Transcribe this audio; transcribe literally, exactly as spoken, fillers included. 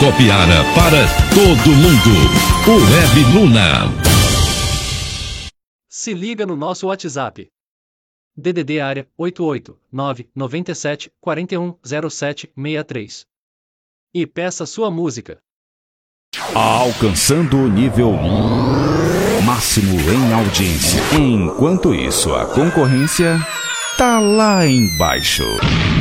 Copiara para todo mundo. O Web Luna. Se liga no nosso WhatsApp. D D D área oito oito nove nove sete quatro um zero sete seis três. E peça sua música. Alcançando o nível máximo em audiência. Enquanto isso, a concorrência tá lá embaixo.